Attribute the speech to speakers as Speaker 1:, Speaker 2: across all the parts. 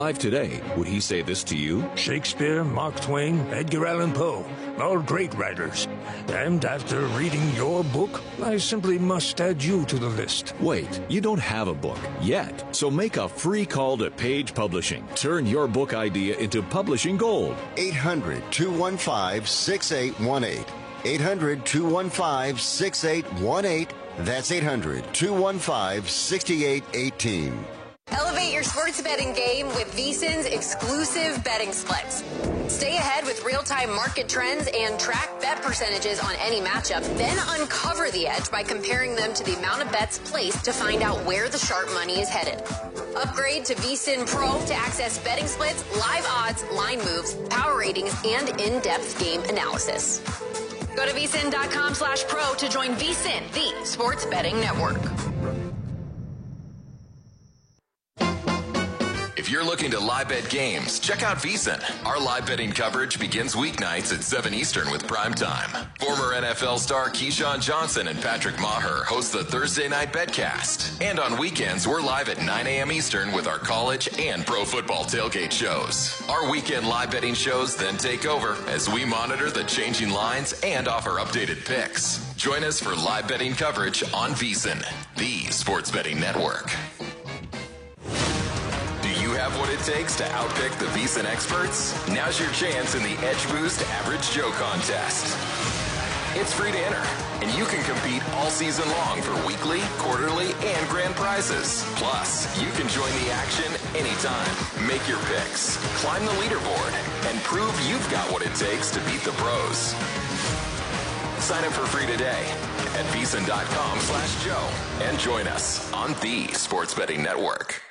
Speaker 1: Live today, would he say this to you?
Speaker 2: Shakespeare, Mark Twain, Edgar Allan Poe, all great writers. And after reading your book, I simply must add you to the list.
Speaker 1: Wait, you don't have a book yet, so make a free call to Page Publishing. Turn your book idea into publishing gold.
Speaker 3: 800-215-6818. 800-215-6818. That's 800-215-6818.
Speaker 4: Elevate your sports betting game with VSiN's exclusive betting splits. Stay ahead with real-time market trends and track bet percentages on any matchup, then uncover the edge by comparing them to the amount of bets placed to find out where the sharp money is headed. Upgrade to VSiN Pro to access betting splits, live odds, line moves, power ratings, and in-depth game analysis. Go to vsin.com/pro to join VSiN, the sports betting network.
Speaker 5: If you're looking to live bet games, check out VSiN. Our live betting coverage begins weeknights at 7 Eastern with Prime Time. Former NFL star Keyshawn Johnson and Patrick Maher host the Thursday Night Betcast. And on weekends, we're live at 9 a.m. Eastern with our college and pro football tailgate shows. Our weekend live betting shows then take over as we monitor the changing lines and offer updated picks. Join us for live betting coverage on VSiN, the sports betting network. You have what it takes to outpick the VSiN experts? Now's your chance in the Edge Boost Average Joe contest. It's free to enter, and you can compete all season long for weekly, quarterly, and grand prizes. Plus, you can join the action anytime. Make your picks, climb the leaderboard, and prove you've got what it takes to beat the pros. Sign up for free today at vsin.com/Joe and join us on the Sports Betting Network.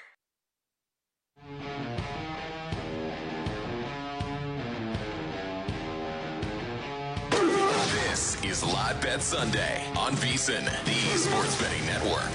Speaker 5: This is Live Bet Sunday on VSiN, the Sports Betting Network.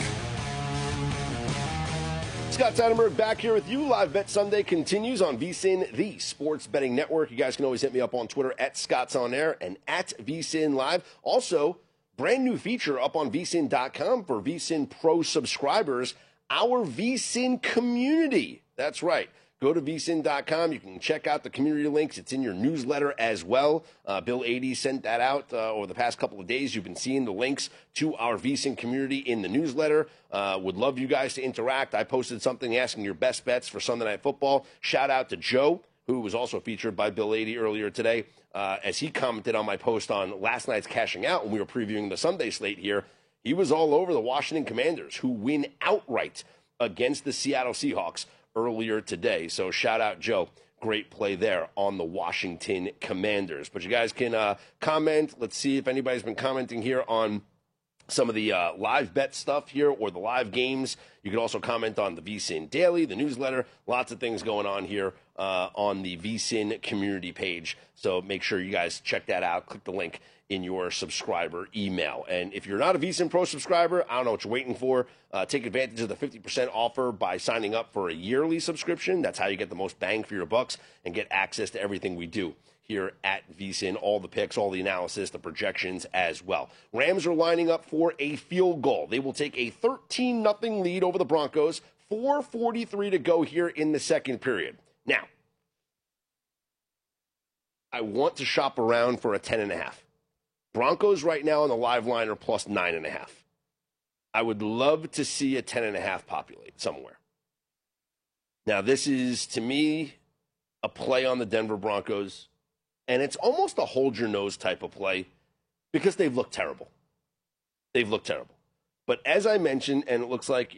Speaker 6: Scott Seidenberg back here with you. Live Bet Sunday continues on VSiN, the Sports Betting Network. You guys can always hit me up on Twitter at Scott's On Air and at VSiN Live. Also, brand new feature up on vsin.com for VSiN Pro subscribers, our VSiN community. That's right. Go to vsin.com. You can check out the community links. It's in your newsletter as well. Bill 80 sent that out over the past couple of days. You've been seeing the links to our VSiN community in the newsletter. Would love you guys to interact. I posted something asking your best bets for Sunday Night Football. Shout out to Joe, who was also featured by Bill 80 earlier today, as he commented on my post on last night's cashing out when we were previewing the Sunday slate here. He was all over the Washington Commanders, who win outright against the Seattle Seahawks earlier today. So shout out, Joe. Great play there on the Washington Commanders. But you guys can comment. Let's see if anybody's been commenting here on some of the live bet stuff here or the live games. You can also comment on the VSiN Daily, the newsletter. Lots of things going on here on the VSiN community page. So make sure you guys check that out. Click the link in your subscriber email. And if you're not a VSiN Pro subscriber, I don't know what you're waiting for. Take advantage of the 50% offer by signing up for a yearly subscription. That's how you get the most bang for your bucks and get access to everything we do here at VSiN, all the picks, all the analysis, the projections as well. Rams are lining up for a field goal. They will take a 13-0 lead over the Broncos, 4:43 to go here in the second period. Now, I want to shop around for a 10.5. Broncos right now on the live line are plus 9.5. I would love to see a 10.5 populate somewhere. Now, this is, to me, a play on the Denver Broncos, and it's almost a hold your nose type of play because they've looked terrible. They've looked terrible. But as I mentioned, and it looks like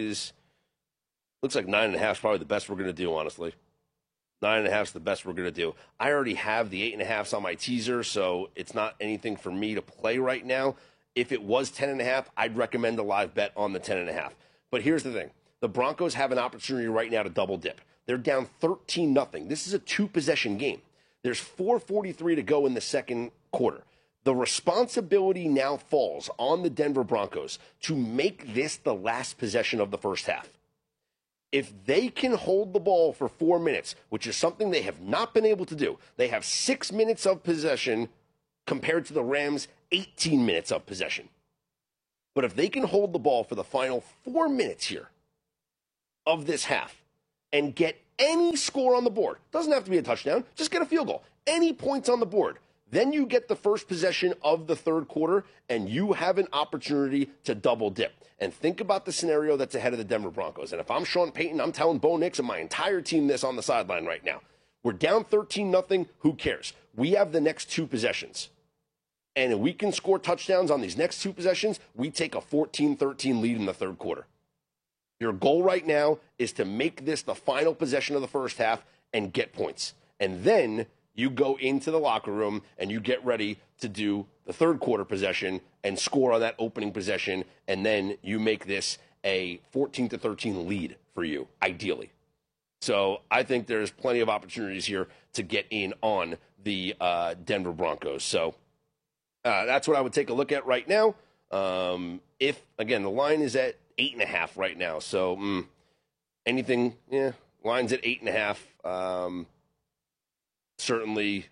Speaker 6: 9.5 is probably the best we're going to do, honestly. 9.5 is the best we're going to do. I already have the 8.5s on my teaser, so it's not anything for me to play right now. If it was 10.5, I'd recommend a live bet on the 10.5. But here's the thing. The Broncos have an opportunity right now to double dip. They're down 13-0. This is a two-possession game. There's 4:43 to go in the second quarter. The responsibility now falls on the Denver Broncos to make this the last possession of the first half. If they can hold the ball for 4 minutes, which is something they have not been able to do, they have 6 minutes of possession compared to the Rams' 18 minutes of possession. But if they can hold the ball for the final 4 minutes here of this half and get any score on the board. Doesn't have to be a touchdown. Just get a field goal. Any points on the board. Then you get the first possession of the third quarter, and you have an opportunity to double dip. And think about the scenario that's ahead of the Denver Broncos. And if I'm Sean Payton, I'm telling Bo Nix and my entire team this on the sideline right now. We're down 13-0. Who cares? We have the next two possessions. And if we can score touchdowns on these next two possessions, we take a 14-13 lead in the third quarter. Your goal right now is to make this the final possession of the first half and get points. And then you go into the locker room and you get ready to do the third quarter possession and score on that opening possession. And then you make this a 14-13 lead for you, ideally. So I think there's plenty of opportunities here to get in on the Denver Broncos. So that's what I would take a look at right now. If, again, the line is at 8.5 right now. So anything, line's at 8.5. Certainly,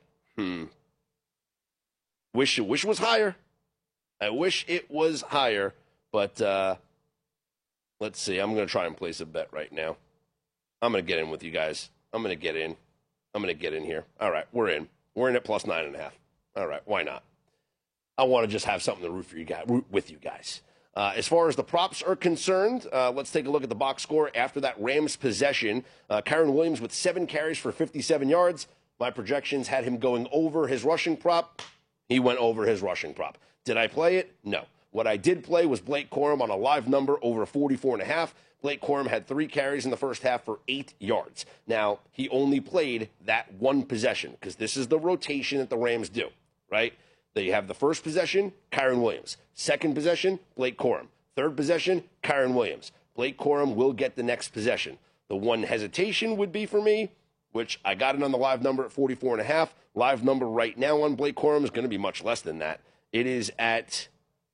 Speaker 6: wish it was higher. I wish it was higher, but let's see. I'm going to try and place a bet right now. I'm going to get in with you guys. I'm going to get in here. All right, we're in. We're in at plus 9.5. All right, why not? I want to just have something to root with you guys. As far as the props are concerned, let's take a look at the box score after that Rams possession. Kyren Williams with 7 carries for 57 yards. My projections had him going over his rushing prop. He went over his rushing prop. Did I play it? No. What I did play was Blake Corum on a live number over 44.5. Blake Corum had 3 carries in the first half for 8 yards. Now, he only played that one possession because this is the rotation that the Rams do, right? They have the first possession, Kyren Williams. Second possession, Blake Corum. Third possession, Kyren Williams. Blake Corum will get the next possession. The one hesitation would be for me, which I got it on the live number at 44.5. Live number right now on Blake Corum is going to be much less than that. It is at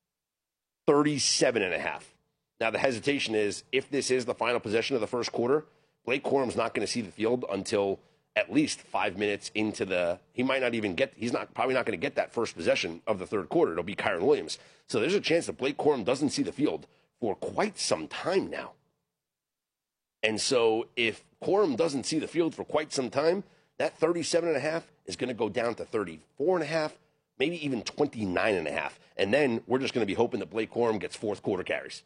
Speaker 6: 37.5. Now, the hesitation is if this is the final possession of the first quarter, Blake Corum's not going to see the field until at least 5 minutes into the, probably not going to get that first possession of the third quarter. It'll be Kyren Williams. So there's a chance that Blake Corum doesn't see the field for quite some time now. And so if Corum doesn't see the field for quite some time, that 37.5 is going to go down to 34.5, maybe even 29.5. And then we're just going to be hoping that Blake Corum gets fourth quarter carries.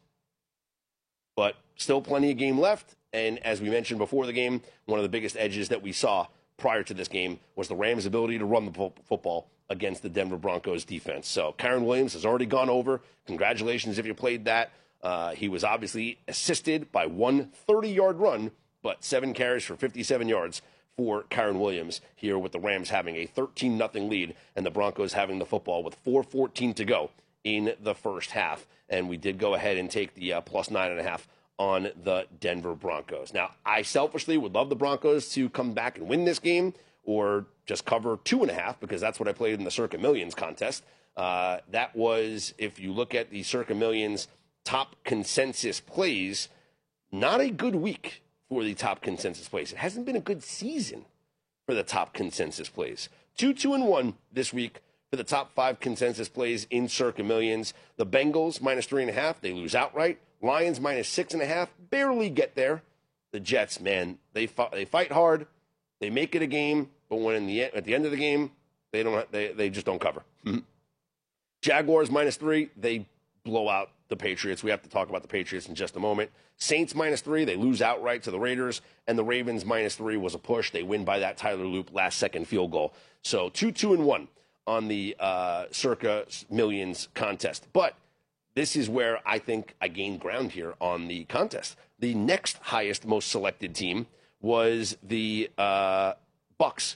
Speaker 6: But still plenty of game left. And as we mentioned before the game, one of the biggest edges that we saw prior to this game was the Rams' ability to run the football against the Denver Broncos defense. So Kyren Williams has already gone over. Congratulations if you played that. He was obviously assisted by one 30-yard run, but 7 carries for 57 yards for Kyren Williams here with the Rams having a 13-0 lead and the Broncos having the football with 4:14 to go in the first half. And we did go ahead and take the plus 9.5 on the Denver Broncos. Now, I selfishly would love the Broncos to come back and win this game or just cover 2.5 because that's what I played in the Circa Millions contest. That was, if you look at the Circa Millions top consensus plays, not a good week for the top consensus plays. It hasn't been a good season for the top consensus plays. 2-2-1 this week for the top 5 consensus plays in Circa Millions. The Bengals minus 3.5, they lose outright. Lions minus 6.5, barely get there. The Jets, man, they fight hard, they make it a game, but when at the end of the game, they just don't cover. Jaguars minus 3, they blow out the Patriots. We have to talk about the Patriots in just a moment. Saints minus 3, they lose outright to the Raiders, and the Ravens minus 3 was a push. They win by that Tyler Loop last-second field goal. So 2-2-1 on the Circa Millions contest. But this is where I think I gained ground here on the contest. The next highest, most selected team was the Bucks,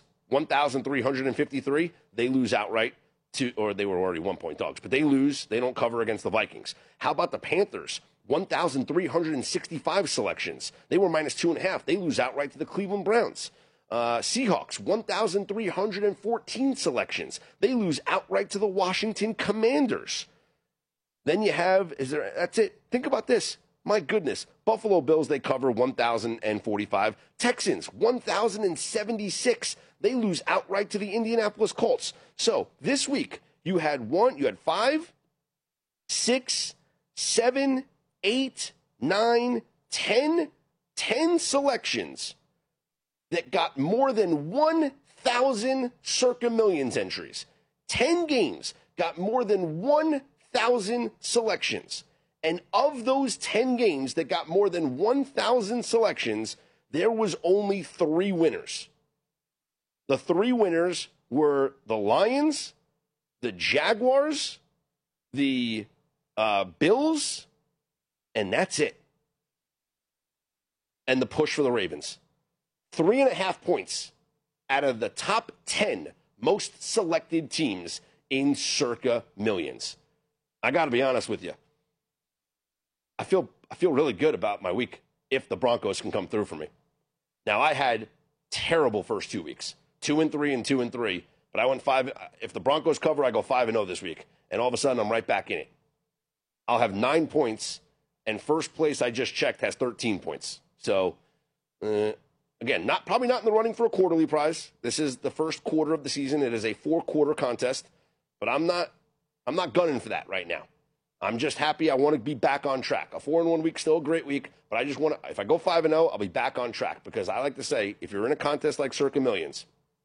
Speaker 6: 1,353. They lose outright or they were already 1-point dogs, but they lose. They don't cover against the Vikings. How about the Panthers? 1,365 selections. They were minus 2.5. They lose outright to the Cleveland Browns. Seahawks, 1,314 selections. They lose outright to the Washington Commanders. Then you have, that's it. Think about this. My goodness. Buffalo Bills, they cover 1,045. Texans, 1,076. They lose outright to the Indianapolis Colts. So this week, you had 5, 6, 7, 8, 9, 10 10 selections that got more than 1,000 Circa Millions entries. 10 games got more than 1,000 selections. And of those 10 games that got more than 1,000 selections, there was only 3 winners. The 3 winners were the Lions, the Jaguars, the Bills, and that's it. And the push for the Ravens. 3.5 points out of the top 10 most selected teams in Circa Millions. I got to be honest with you. I feel really good about my week if the Broncos can come through for me. Now, I had terrible first 2 weeks, 2-3 and 2-3, but I went 5. If the Broncos cover, I go 5-0 this week, and all of a sudden I'm right back in it. I'll have 9 points, and first place I just checked has 13 points. So, again, probably not in the running for a quarterly prize. This is the first quarter of the season. It is a 4-quarter contest, but I'm not gunning for that right now. I'm just happy. I want to be back on track. A 4-1 week, still a great week, but I just want to, if I go 5-0, I'll be back on track, because I like to say, if you're in a contest like Circa Millions,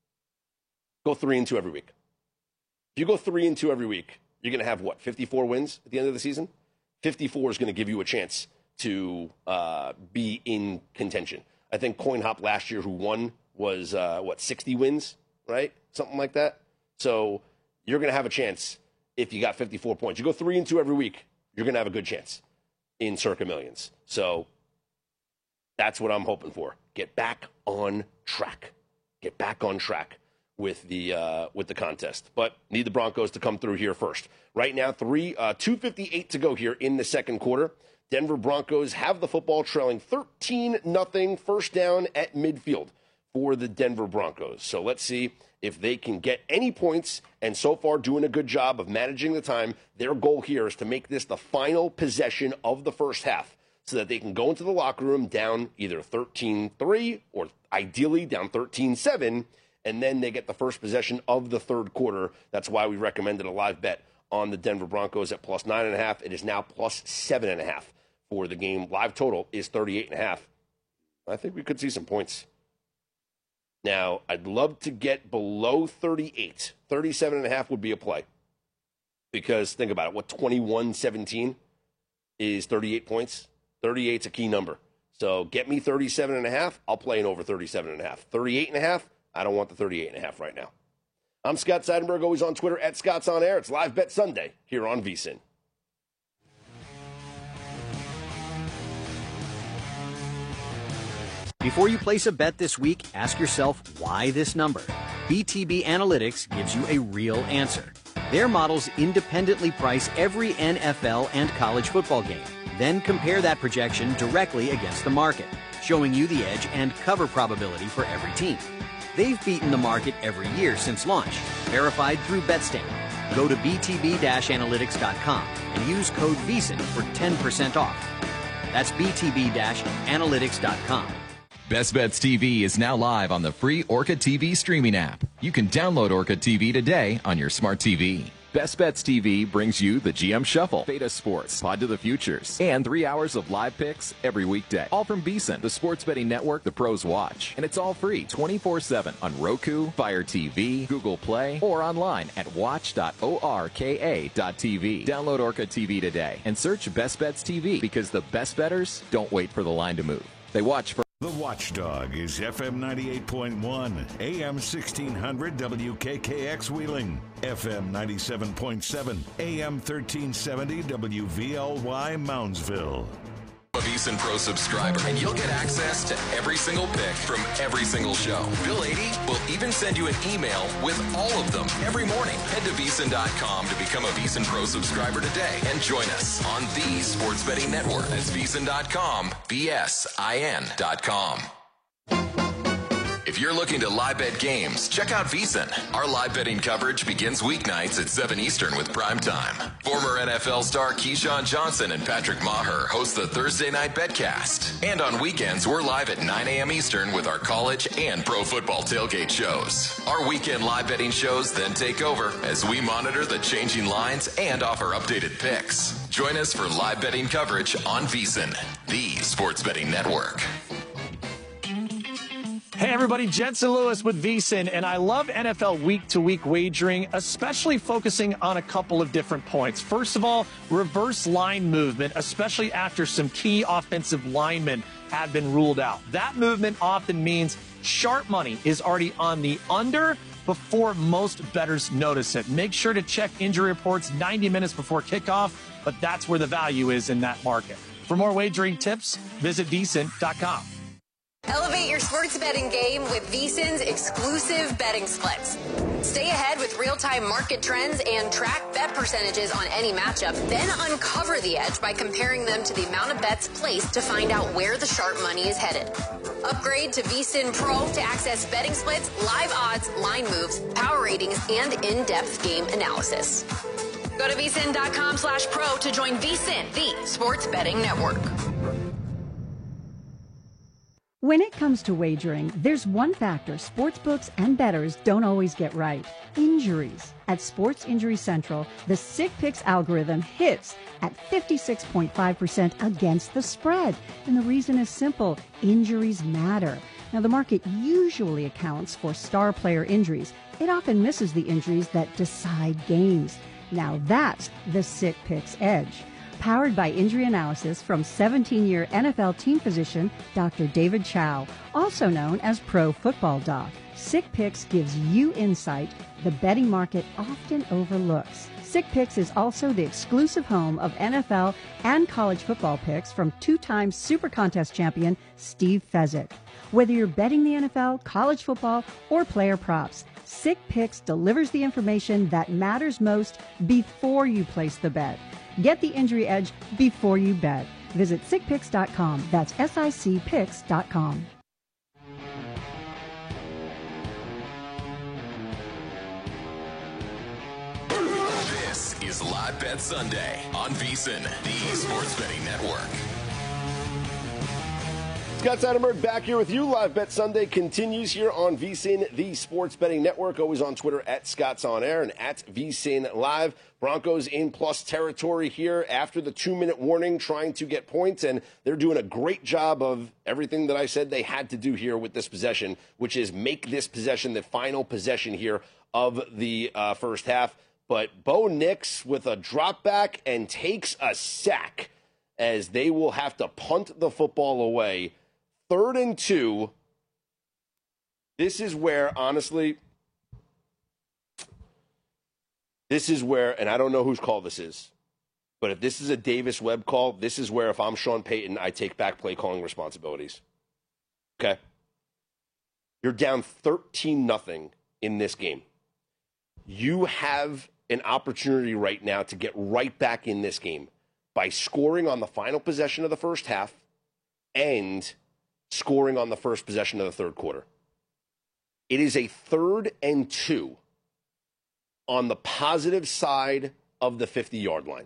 Speaker 6: go 3-2 every week. If you go 3-2 every week, you're going to have, 54 wins at the end of the season? 54 is going to give you a chance to be in contention. I think Coin Hop last year, who won, was, 60 wins, right? Something like that. So you're going to have a chance if you got 54 points. You go 3-2 every week, you're going to have a good chance in Circa Millions. So that's what I'm hoping for. Get back on track. Get back on track with the contest. But need the Broncos to come through here first. Right now, 2:58 to go here in the second quarter. Denver Broncos have the football, trailing 13-0, first down at midfield for the Denver Broncos. So let's see if they can get any points, and so far doing a good job of managing the time. Their goal here is to make this the final possession of the first half so that they can go into the locker room down either 13-3 or ideally down 13-7, and then they get the first possession of the third quarter. That's why we recommended a live bet on the Denver Broncos at plus 9.5. It is now plus 7.5 for the game. Live total is 38.5. I think we could see some points. Now, I'd love to get below 38. 37.5 would be a play. Because think about it. 21-17 is 38 points? 38's a key number. So get me 37.5. I'll play an over 37.5. 38.5, I don't want the 38.5 right now. I'm Scott Seidenberg, always on Twitter at Scott's On Air. It's Live Bet Sunday here on VSiN.
Speaker 7: Before you place a bet this week, ask yourself, why this number? BTB Analytics gives you a real answer. Their models independently price every NFL and college football game, then compare that projection directly against the market, showing you the edge and cover probability for every team. They've beaten the market every year since launch, verified through BetStamp. Go to btb-analytics.com and use code VSiN for 10% off. That's btb-analytics.com.
Speaker 8: Best Bets TV is now live on the free Orca TV streaming app. You can download Orca TV today on your smart TV. Best Bets TV brings you the GM Shuffle, Beta Sports, Pod to the Futures, and 3 hours of live picks every weekday. All from VSiN, the sports betting network the pros watch. And it's all free 24/7 on Roku, Fire TV, Google Play, or online at watch.orka.tv. Download Orca TV today and search Best Bets TV, because the best bettors don't wait for the line to move. They watch for...
Speaker 9: The Watchdog is FM 98.1, AM 1600 WKKX Wheeling, FM 97.7, AM 1370 WVLY Moundsville.
Speaker 5: A VSiN Pro subscriber, and you'll get access to every single pick from every single show. Bill 80 will even send you an email with all of them every morning. Head to VSiN.com to become a VSiN Pro subscriber today and join us on the Sports Betting Network. That's VSiN.com, VSIN.com. If you're looking to live bet games, check out VSiN. Our live betting coverage begins weeknights at 7 Eastern with primetime. Former NFL star Keyshawn Johnson and Patrick Maher host the Thursday Night Betcast. And on weekends, we're live at 9 a.m. Eastern with our college and pro football tailgate shows. Our weekend live betting shows then take over as we monitor the changing lines and offer updated picks. Join us for live betting coverage on VSiN, the Sports Betting Network.
Speaker 10: Hey everybody, Jensen Lewis with VSiN, and I love NFL week-to-week wagering, especially focusing on a couple of different points. First of all, reverse line movement, especially after some key offensive linemen have been ruled out. That movement often means sharp money is already on the under before most bettors notice it. Make sure to check injury reports 90 minutes before kickoff, but that's where the value is in that market. For more wagering tips, visit VSiN.com.
Speaker 4: Elevate your sports betting game with VSiN's exclusive betting splits. Stay ahead with real-time market trends and track bet percentages on any matchup, then uncover the edge by comparing them to the amount of bets placed to find out where the sharp money is headed. Upgrade to VSiN Pro to access betting splits, live odds, line moves, power ratings, and in-depth game analysis. Go to VSiN.com/pro to join VSiN, the sports betting network.
Speaker 11: When it comes to wagering, there's one factor sportsbooks and bettors don't always get right: injuries. At Sports Injury Central, the Sick Picks algorithm hits at 56.5% against the spread. And the reason is simple: injuries matter. Now, the market usually accounts for star player injuries. It often misses the injuries that decide games. Now that's the Sick Picks edge. Powered by injury analysis from 17-year NFL team physician Dr. David Chow, also known as Pro Football Doc. Sick Picks gives you insight the betting market often overlooks. Sick Picks is also the exclusive home of NFL and college football picks from two-time Super Contest champion Steve Fezzik. Whether you're betting the NFL, college football, or player props, Sick Picks delivers the information that matters most before you place the bet. Get the injury edge before you bet. Visit sickpicks.com. That's SICPicks.com.
Speaker 5: This is Live Bet Sunday on VSiN, the sports betting network.
Speaker 6: Scott Seidenberg back here with you. Live Bet Sunday continues here on VSiN, the sports betting network. Always on Twitter at Scott's On Air and at VSiN Live. Broncos in plus territory here after the 2-minute warning, trying to get points, and they're doing a great job of everything that I said they had to do here with this possession, which is make this possession the final possession here of the first half. But Bo Nix with a drop back and takes a sack as they will have to punt the football away. 3rd and 2. This is where, honestly, and I don't know whose call this is, but if this is a Davis Webb call, this is where, if I'm Sean Payton, I take back play calling responsibilities. Okay? You're down 13-0 in this game. You have an opportunity right now to get right back in this game by scoring on the final possession of the first half and scoring on the first possession of the third quarter. It is a 3rd and 2 on the positive side of the 50-yard line.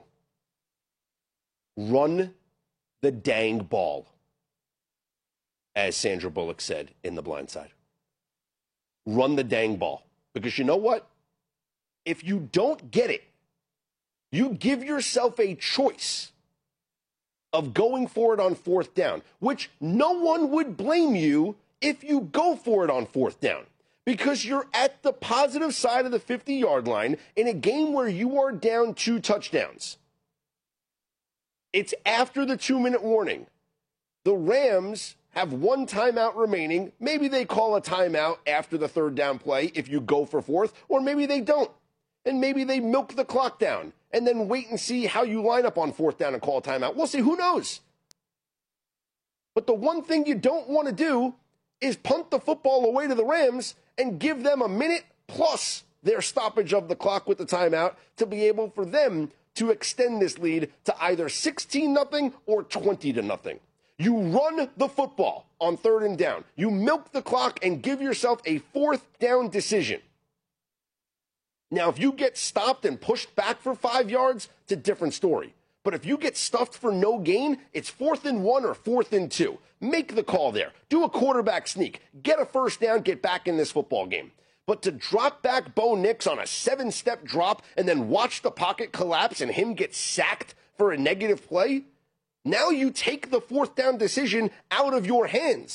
Speaker 6: Run the dang ball, as Sandra Bullock said in The Blind Side. Run the dang ball. Because you know what? If you don't get it, you give yourself a choice of going for it on 4th down, which no one would blame you if you go for it on 4th down, because you're at the positive side of the 50-yard line in a game where you are down 2 touchdowns. It's after the 2-minute warning. The Rams have 1 timeout remaining. Maybe they call a timeout after the 3rd down play if you go for 4th, or maybe they don't. And maybe they milk the clock down and then wait and see how you line up on 4th down and call a timeout. We'll see. Who knows? But the one thing you don't want to do is punt the football away to the Rams and give them a minute plus their stoppage of the clock with the timeout to be able for them to extend this lead to either 16-0 or 20-0. You run the football on 3rd and down. You milk the clock and give yourself a 4th down decision. Now, if you get stopped and pushed back for 5 yards, it's a different story. But if you get stuffed for no gain, it's 4th and 1 or 4th and 2. Make the call there. Do a quarterback sneak. Get a 1st down, get back in this football game. But to drop back Bo Nix on a 7-step drop and then watch the pocket collapse and him get sacked for a negative play, now you take the 4th down decision out of your hands.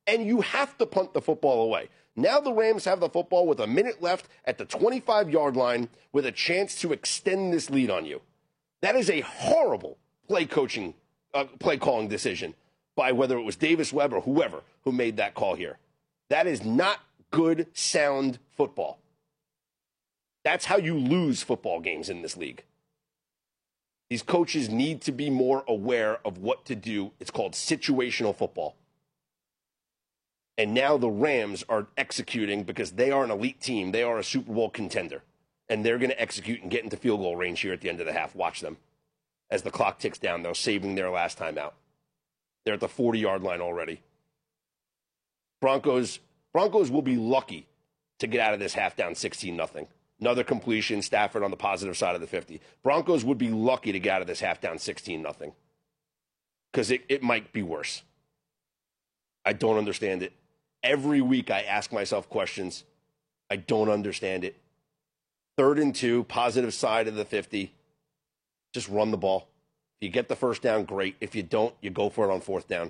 Speaker 6: And you have to punt the football away. Now the Rams have the football with a minute left at the 25-yard line with a chance to extend this lead on you. That is a horrible play calling decision by whether it was Davis Webb or whoever who made that call here. That is not good, sound football. That's how you lose football games in this league. These coaches need to be more aware of what to do. It's called situational football. And now the Rams are executing because they are an elite team. They are a Super Bowl contender. And they're going to execute and get into field goal range here at the end of the half. Watch them. As the clock ticks down, they're saving their last time out. They're at the 40-yard line already. Broncos will be lucky to get out of this half down 16-0. Another completion, Stafford on the positive side of the 50. Broncos would be lucky to get out of this half down 16-0 because it might be worse. I don't understand it. Every week I ask myself questions. I don't understand it. 3rd and 2, positive side of the 50. Just run the ball. If you get the first down, great. If you don't, you go for it on 4th down.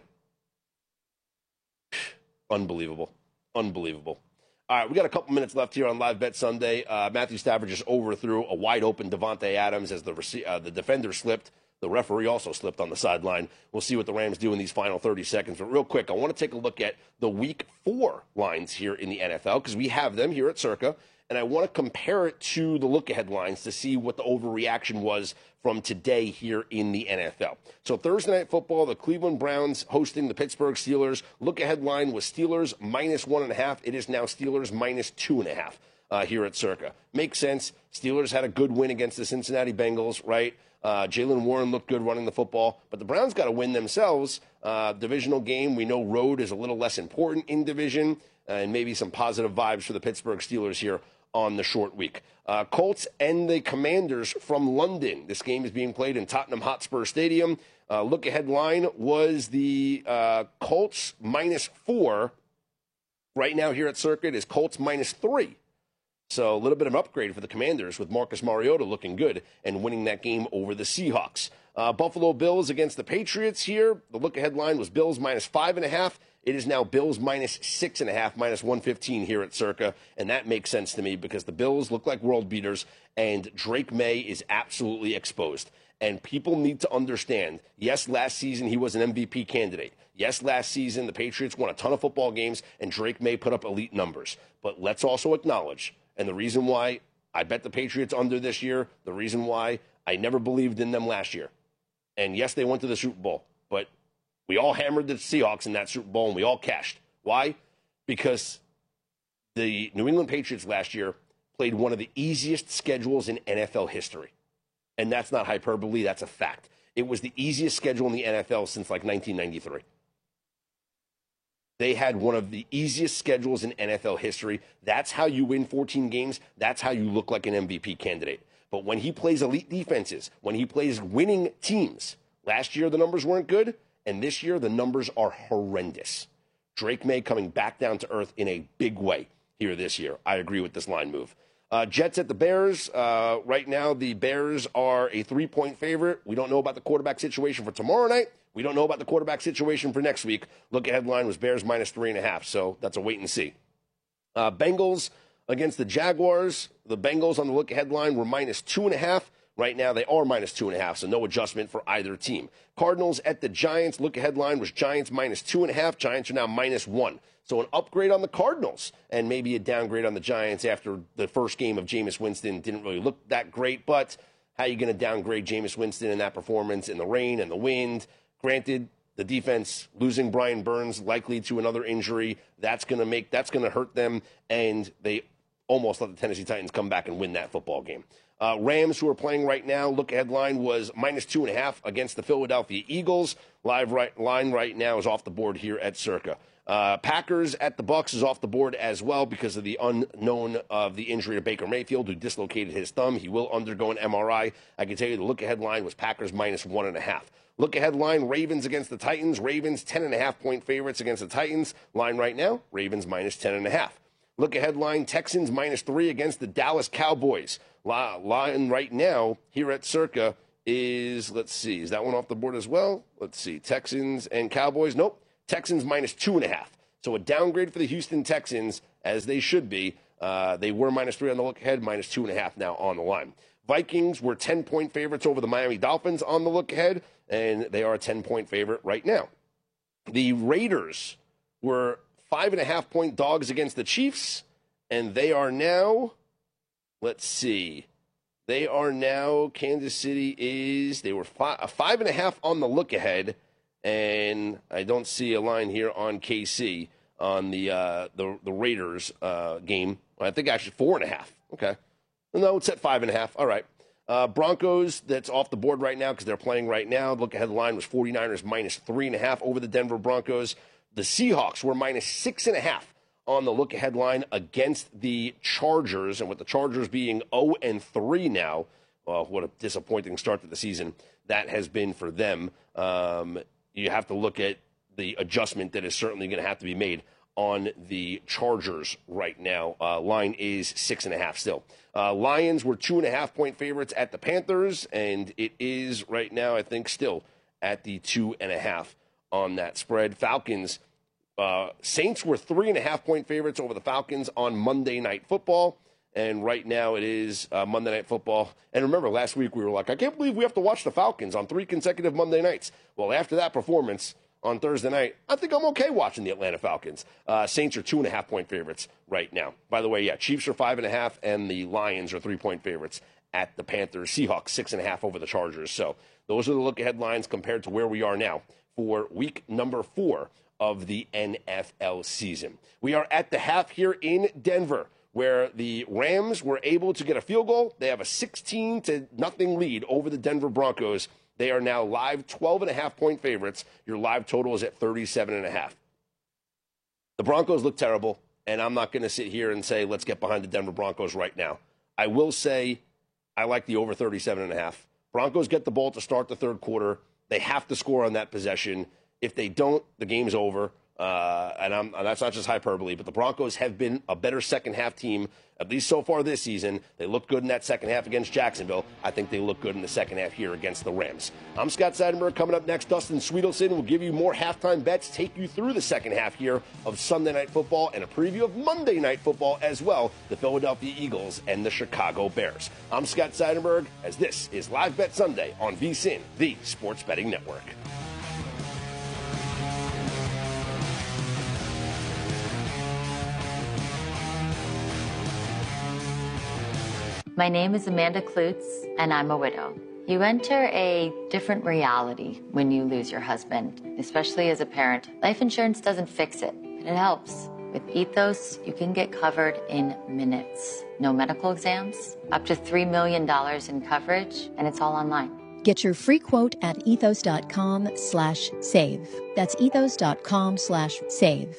Speaker 6: Unbelievable. Unbelievable. All right, we got a couple minutes left here on Live Bet Sunday. Matthew Stafford just overthrew a wide-open Devontae Adams as the defender slipped. The referee also slipped on the sideline. We'll see what the Rams do in these final 30 seconds. But real quick, I want to take a look at the Week 4 lines here in the NFL because we have them here at Circa, and I want to compare it to the look-ahead lines to see what the overreaction was from today here in the NFL. So Thursday Night Football, the Cleveland Browns hosting the Pittsburgh Steelers. Look-ahead line was Steelers -1.5. It is now Steelers -2.5 here at Circa. Makes sense. Steelers had a good win against the Cincinnati Bengals, right? Jaylen Warren looked good running the football, but the Browns got to win themselves. Divisional game, we know road is a little less important in division, and maybe some positive vibes for the Pittsburgh Steelers here on the short week. Colts and the Commanders from London. This game is being played in Tottenham Hotspur Stadium. Look-ahead line was the Colts -4. Right now here at Circuit is Colts -3. So a little bit of an upgrade for the Commanders with Marcus Mariota looking good and winning that game over the Seahawks. Buffalo Bills against the Patriots here. The look-ahead line was Bills -5.5. It is now Bills -6.5, -115 here at Circa. And that makes sense to me because the Bills look like world beaters and Drake May is absolutely exposed. And people need to understand, yes, last season he was an MVP candidate. Yes, last season the Patriots won a ton of football games and Drake May put up elite numbers. But let's also acknowledge, and the reason why I bet the Patriots under this year, the reason why I never believed in them last year. And yes, they went to the Super Bowl, but we all hammered the Seahawks in that Super Bowl and we all cashed. Why? Because the New England Patriots last year played one of the easiest schedules in NFL history. And that's not hyperbole, that's a fact. It was the easiest schedule in the NFL since like 1993. They had one of the easiest schedules in NFL history. That's how you win 14 games. That's how you look like an MVP candidate. But when he plays elite defenses, when he plays winning teams, last year the numbers weren't good, and this year the numbers are horrendous. Drake May coming back down to earth in a big way here this year. I agree with this line move. Jets at the Bears. Right now the Bears are a 3-point favorite. We don't know about the quarterback situation for tomorrow night. We don't know about the quarterback situation for next week. Look at headline was Bears -3.5, so that's a wait and see. Bengals against the Jaguars. The Bengals on the look headline were -2.5. Right now they are -2.5, so no adjustment for either team. Cardinals at the Giants. Look headline was Giants -2.5. Giants are now -1. So an upgrade on the Cardinals and maybe a downgrade on the Giants after the first game of Jameis Winston didn't really look that great. But how are you going to downgrade Jameis Winston in that performance in the rain and the wind? Granted, the defense losing Brian Burns likely to another injury. That's going to hurt them, and they almost let the Tennessee Titans come back and win that football game. Rams, who are playing right now, look headline was -2.5 against the Philadelphia Eagles. Line right now is off the board here at Circa. Packers at the Bucks is off the board as well because of the unknown of the injury to Baker Mayfield, who dislocated his thumb. He will undergo an MRI. I can tell you the look-ahead line was Packers -1.5. Look-ahead line, Ravens against the Titans. Ravens 10.5-point favorites against the Titans. Line right now, Ravens -10.5. Look-ahead line, Texans -3 against the Dallas Cowboys. Line right now here at Circa is, let's see, is that one off the board as well? Let's see, Texans and Cowboys. Nope, Texans -2.5. So a downgrade for the Houston Texans, as they should be. They were -3 on the look ahead, -2.5 now on the line. Vikings were 10-point favorites over the Miami Dolphins on the look ahead, and they are a 10-point favorite right now. The Raiders were 5.5-point dogs against the Chiefs, and they are now, let's see, they are now, Kansas City they were 5.5 on the look ahead, and I don't see a line here on KC on the Raiders game. I think actually 4.5. Okay. No, it's at 5.5. All right. Broncos, that's off the board right now because they're playing right now. Look ahead line was 49ers -3.5 over the Denver Broncos. The Seahawks were -6.5 on the look ahead line against the Chargers. And with the Chargers being 0-3 now, what a disappointing start to the season that has been for them. You have to look at the adjustment that is certainly going to have to be made on the Chargers right now. Line is 6.5 still. Lions were 2.5-point favorites at the Panthers, and it is right now, I think, still at the 2.5 on that spread. Falcons, Saints were 3.5-point favorites over the Falcons on Monday Night Football, and right now it is Monday Night Football. And remember, last week we were like, I can't believe we have to watch the Falcons on 3 consecutive Monday nights. Well, after that performance on Thursday night, I think I'm okay watching the Atlanta Falcons. Saints are 2.5-point favorites right now. By the way, yeah, Chiefs are 5.5, and the Lions are 3-point favorites at the Panthers. Seahawks 6.5 over the Chargers. So those are the look-ahead lines compared to where we are now for week number 4 of the NFL season. We are at the half here in Denver, where the Rams were able to get a field goal. They have a 16-0 lead over the Denver Broncos. They are now live 12.5-point favorites. Your live total is at 37.5. The Broncos look terrible, and I'm not going to sit here and say, let's get behind the Denver Broncos right now. I will say I like the over 37.5. Broncos get the ball to start the third quarter. They have to score on that possession. If they don't, the game's over. And that's not just hyperbole, but the Broncos have been a better second-half team, at least so far this season. They looked good in that second half against Jacksonville. I think they look good in the second half here against the Rams. I'm Scott Seidenberg. Coming up next, Dustin Sweetelson will give you more halftime bets, take you through the second half here of Sunday Night Football, and a preview of Monday Night Football as well, the Philadelphia Eagles and the Chicago Bears. I'm Scott Seidenberg, as this is Live Bet Sunday on VSiN, the Sports Betting Network.
Speaker 12: My name is Amanda Klutz, and I'm a widow. You enter a different reality when you lose your husband, especially as a parent. Life insurance doesn't fix it, but it helps. With Ethos, you can get covered in minutes. No medical exams, up to $3 million in coverage, and it's all online.
Speaker 13: Get your free quote at ethos.com/save. That's ethos.com/save.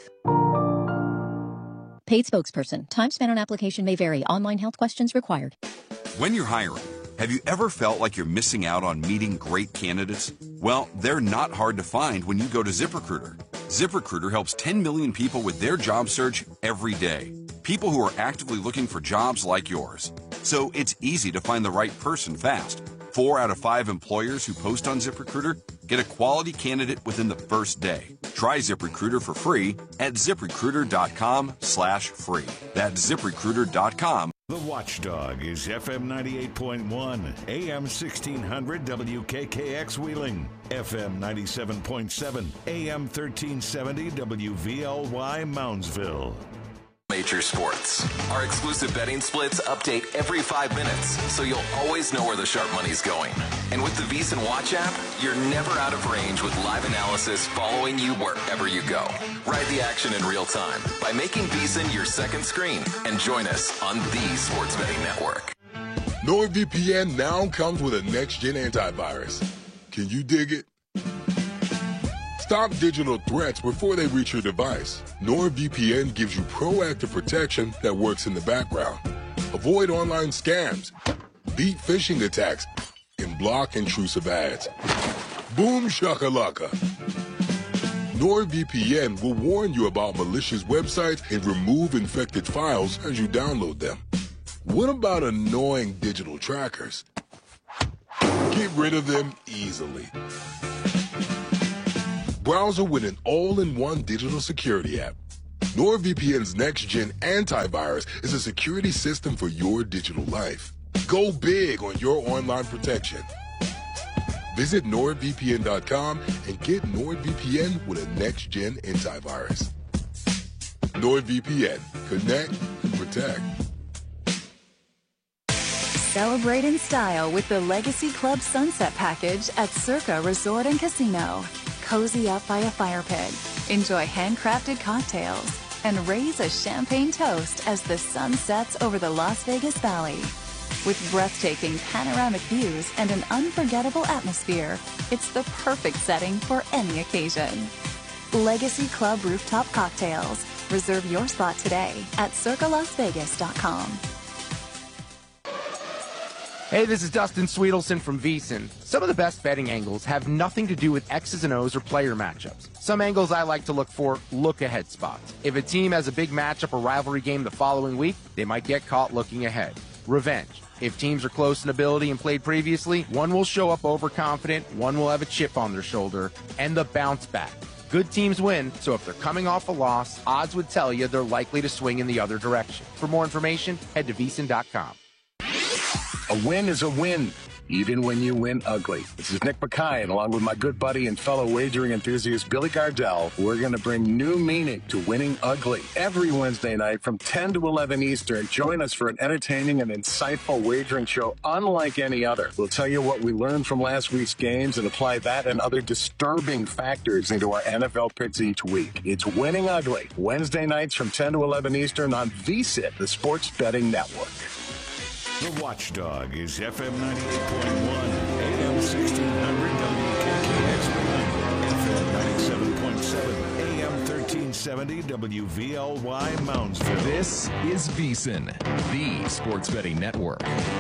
Speaker 13: Paid spokesperson. Time spent on application may vary. Online health questions required.
Speaker 14: When you're hiring, have you ever felt like you're missing out on meeting great candidates? Well, they're not hard to find when you go to ZipRecruiter. ZipRecruiter helps 10 million people with their job search every day. People who are actively looking for jobs like yours. So it's easy to find the right person fast. 4 out of 5 employers who post on ZipRecruiter get a quality candidate within the first day. Try ZipRecruiter for free at ZipRecruiter.com/free. That's ZipRecruiter.com.
Speaker 9: The Watchdog is FM 98.1, AM 1600 WKKX Wheeling, FM 97.7, AM 1370 WVLY Moundsville.
Speaker 5: Major sports. Our exclusive betting splits update every 5 minutes, so you'll always know where the sharp money's going. And with the VSiN Watch app, you're never out of range with live analysis following you wherever you go. Ride the action in real time by making VSiN your second screen and join us on the Sports Betting Network.
Speaker 15: NordVPN now comes with a next-gen antivirus. Can you dig it? Stop digital threats before they reach your device. NordVPN gives you proactive protection that works in the background. Avoid online scams, beat phishing attacks, and block intrusive ads. Boom shakalaka. NordVPN will warn you about malicious websites and remove infected files as you download them. What about annoying digital trackers? Get rid of them easily. Browser with an all-in-one digital security app. NordVPN's next-gen antivirus is a security system for your digital life. Go big on your online protection. Visit NordVPN.com and get NordVPN with a next-gen antivirus. NordVPN. Connect, protect.
Speaker 16: Celebrate in style with the Legacy Club Sunset Package at Circa Resort and Casino. Cozy up by a fire pit, enjoy handcrafted cocktails, and raise a champagne toast as the sun sets over the Las Vegas Valley. With breathtaking panoramic views and an unforgettable atmosphere, it's the perfect setting for any occasion. Legacy Club Rooftop Cocktails. Reserve your spot today at circalasvegas.com.
Speaker 17: Hey, this is Dustin Sweetelson from VSiN. Some of the best betting angles have nothing to do with X's and O's or player matchups. Some angles I like to look for look-ahead spots. If a team has a big matchup or rivalry game the following week, they might get caught looking ahead. Revenge. If teams are close in ability and played previously, one will show up overconfident, one will have a chip on their shoulder, and the bounce back. Good teams win, so if they're coming off a loss, odds would tell you they're likely to swing in the other direction. For more information, head to VSiN.com.
Speaker 18: A win is a win, even when you win ugly. This is Nick Mackay, and along with my good buddy and fellow wagering enthusiast Billy Gardell, we're going to bring new meaning to winning ugly. Every Wednesday night from 10 to 11 Eastern, join us for an entertaining and insightful wagering show unlike any other. We'll tell you what we learned from last week's games and apply that and other disturbing factors into our NFL picks each week. It's Winning Ugly, Wednesday nights from 10 to 11 Eastern on VSiN, the Sports Betting Network.
Speaker 9: The Watchdog is FM 98.1, AM 1600 WKKX, FM 97.7, AM 1370 WVLY Moundsville.
Speaker 8: This is VSiN, the Sports Betting Network.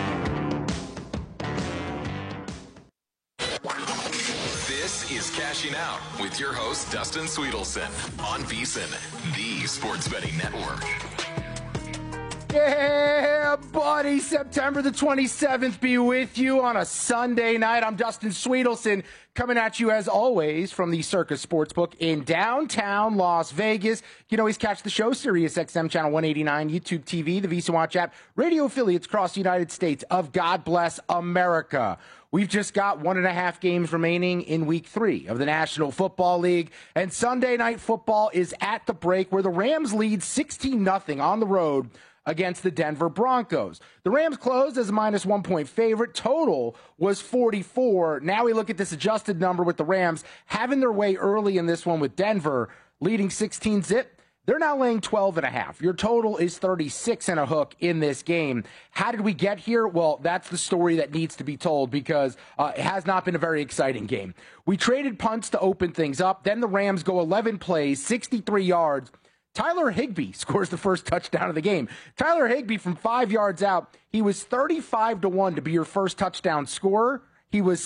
Speaker 5: This is Cashing Out with your host, Dustin Sweetelson, on VSiN, the Sports Betting Network.
Speaker 17: Yeah, buddy. September the 27th be with you on a Sunday night. I'm Dustin Sweetelson, coming at you as always from the Circa Sportsbook in downtown Las Vegas. You can always catch the show, Sirius XM Channel 189, YouTube TV, the VSiN Watch app, radio affiliates across the United States of God Bless America. We've just got 1.5 games remaining in Week 3 of the National Football League, and Sunday Night Football is at the break where the Rams lead 16-0 on the road against the Denver Broncos. The Rams closed as a minus 1 point favorite. Total was 44. Now we look at this adjusted number with the Rams having their way early in this one with Denver leading 16-0. They're now laying 12.5. Your total is 36 and a hook in this game. How did we get here? Well, that's the story that needs to be told because it has not been a very exciting game. We traded punts to open things up. Then the Rams go 11 plays, 63 yards. Tyler Higbee scores the first touchdown of the game. Tyler Higbee from 5 yards out, he was 35-1 to be your first touchdown scorer. He was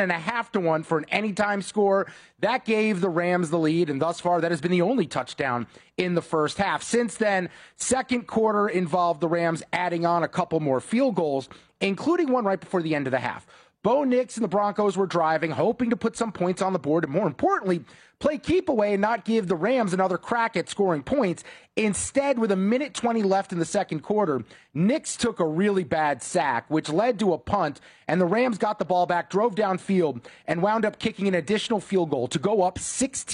Speaker 17: 7.5-1 for an anytime score. That gave the Rams the lead, and thus far that has been the only touchdown in the first half. Since then, second quarter involved the Rams adding on a couple more field goals, including one right before the end of the half. Bo Nix and the Broncos were driving, hoping to put some points on the board, and more importantly, play keep away and not give the Rams another crack at scoring points. Instead, with 1:20 left in the second quarter, Nix took a really bad sack, which led to a punt, and the Rams got the ball back, drove downfield, and wound up kicking an additional field goal to go up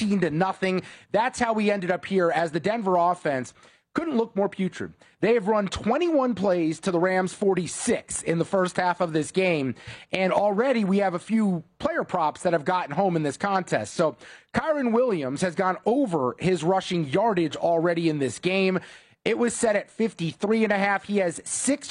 Speaker 17: 16-0. That's how we ended up here as the Denver offense couldn't look more putrid. They have run 21 plays to the Rams 46 in the first half of this game, and already we have a few player props that have gotten home in this contest. So Kyren Williams has gone over his rushing yardage already in this game. It was set at 53.5. He has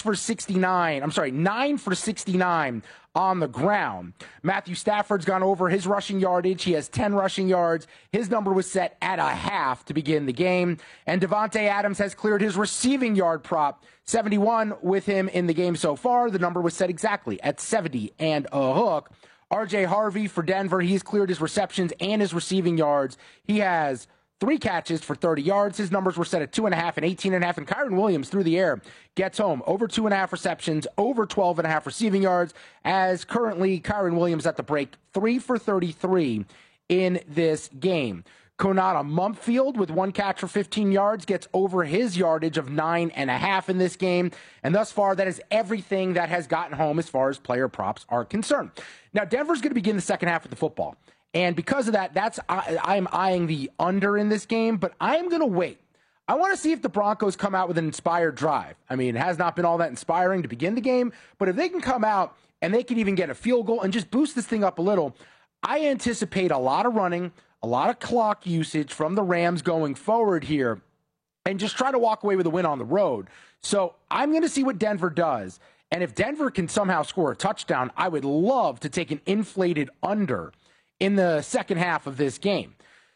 Speaker 17: 9 for 69 on the ground. Matthew Stafford's gone over his rushing yardage. He has 10 rushing yards. His number was set at 0.5 to begin the game. And Devontae Adams has cleared his receiving yard prop, 71 with him in the game so far. The number was set exactly at 70 and a hook. RJ Harvey for Denver, he's cleared his receptions and his receiving yards. He has 3 catches for 30 yards. His numbers were set at 2.5 and 18.5. And Kyren Williams through the air gets home over 2.5 receptions, over 12.5 receiving yards. As currently Kyren Williams at the break, 3 for 33 in this game. Konata Mumpfield with 1 catch for 15 yards gets over his yardage of 9.5 in this game. And thus far, that is everything that has gotten home as far as player props are concerned. Now, Denver's going to begin the second half with the football. And because of that, I'm eyeing the under in this game, but I'm going to wait. I want to see if the Broncos come out with an inspired drive. I mean, it has not been all that inspiring to begin the game, but if they can come out and they can even get a field goal and just boost this thing up a little, I anticipate a lot of running, a lot of clock usage from the Rams going forward here, and just try to walk away with a win on the road. So I'm going to see what Denver does. And if Denver can somehow score a touchdown, I would love to take an inflated under in the second half of this game.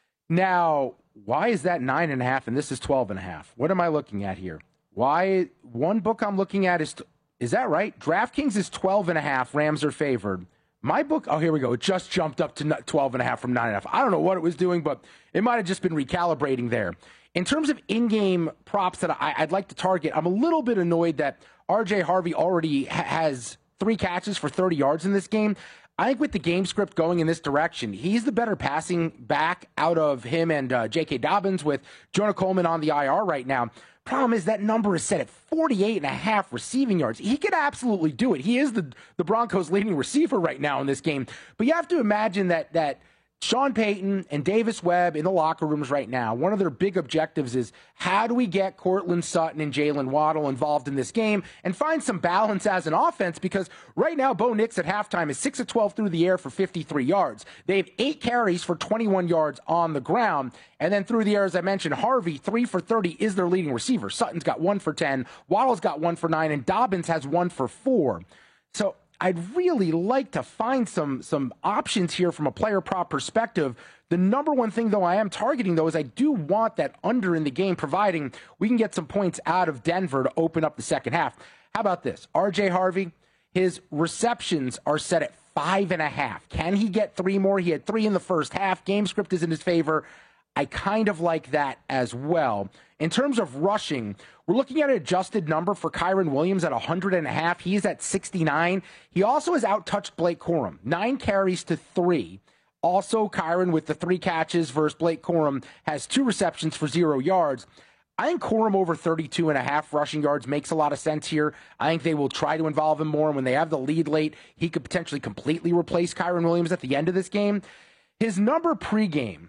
Speaker 17: Now, why is that 9.5 and this is 12.5? What am I looking at here? Why? One book I'm looking at is that right? DraftKings is 12.5. Rams are favored. My book, oh, here we go. It just jumped up to 12.5 from 9.5. I don't know what it was doing, but it might have just been recalibrating there. In terms of in-game props that I'd like to target, I'm a little bit annoyed that R.J. Harvey already has 3 catches for 30 yards in this game. I think with the game script going in this direction, he's the better passing back out of him and J.K. Dobbins with Jonah Coleman on the IR right now. Problem is that number is set at 48.5 receiving yards. He could absolutely do it. He is the Broncos' leading receiver right now in this game. But you have to imagine that Sean Payton and Davis Webb in the locker rooms right now, one of their big objectives is how do we get Courtland Sutton and Jalen Waddle involved in this game and find some balance as an offense, because right now Bo Nix at halftime is 6 of 12 through the air for 53 yards. They have 8 carries for 21 yards on the ground. And then through the air, as I mentioned, Harvey, 3 for 30, is their leading receiver. Sutton's got 1 for 10, Waddle's got 1 for 9, and Dobbins has 1 for 4. So I'd really like to find some options here from a player prop perspective. The number one thing, though, I am targeting, though, is I do want that under in the game, providing we can get some points out of Denver to open up the second half. How about this? R.J. Harvey, his receptions are set at 5.5. Can he get 3 more? He had 3 in the first half. Game script is in his favor. I kind of like that as well. In terms of rushing, we're looking at an adjusted number for Kyren Williams at 100.5. He is at 69. He also has out-touched Blake Corum, 9 carries to 3. Also, Kyren with the 3 catches versus Blake Corum has 2 receptions for 0 yards. I think Corum over 32.5 rushing yards makes a lot of sense here. I think they will try to involve him more. And when they have the lead late, he could potentially completely replace Kyren Williams at the end of this game. His number pregame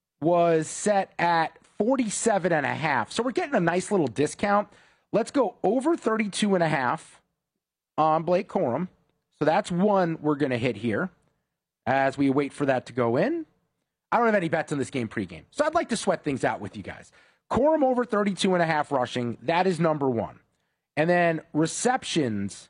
Speaker 17: was set at 47.5. So we're getting a nice little discount. Let's go over 32.5 on Blake Corum. So that's one we're going to hit here as we wait for that to go in. I don't have any bets on this game pregame, so I'd like to sweat things out with you guys. Corum over 32.5 rushing. That is number one. And then receptions,